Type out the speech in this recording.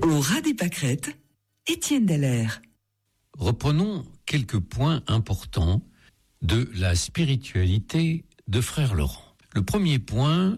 Au ras des pâquerettes, Étienne Dallaire. Reprenons quelques points importants de la spiritualité de Frère Laurent. Le premier point,